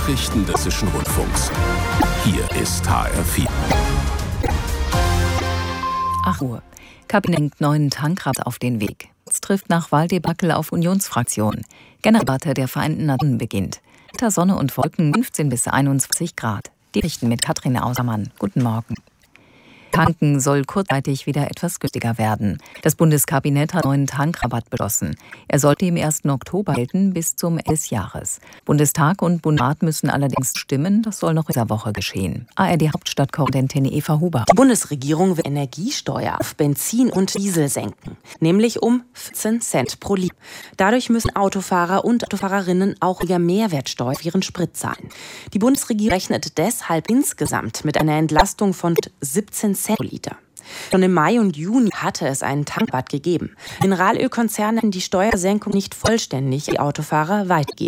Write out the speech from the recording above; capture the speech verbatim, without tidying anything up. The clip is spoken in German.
Nachrichten des Hessischen Rundfunks. Hier ist H R vier. acht Uhr. Kabinett neuen Tankrabatt auf den Weg. Es trifft nach Wahldebakel auf Unionsfraktion. Generaldebatte der Vereinten Nationen beginnt. Unter Sonne und Wolken fünfzehn bis einundzwanzig Grad. Die Nachrichten mit Katrin Ausermann. Guten Morgen. Tanken soll kurzzeitig wieder etwas günstiger werden. Das Bundeskabinett hat neuen Tankrabatt beschlossen. Er sollte im ersten Oktober gelten bis zum Ende des Jahres. Bundestag und Bundesrat müssen allerdings stimmen. Das soll noch in dieser Woche geschehen. A R D-Hauptstadtkorrespondentin Eva Huber. Die Bundesregierung will Energiesteuer auf Benzin und Diesel senken, nämlich um vierzehn Cent pro Liter. Dadurch müssen Autofahrer und Autofahrerinnen auch weniger Mehrwertsteuer auf ihren Sprit zahlen. Die Bundesregierung rechnet deshalb insgesamt mit einer Entlastung von siebzehn Cent pro Liter. Schon im Mai und Juni hatte es einen Tankrabatt gegeben. Mineralölkonzerne haben die Steuersenkung nicht vollständig die Autofahrer weitergegeben.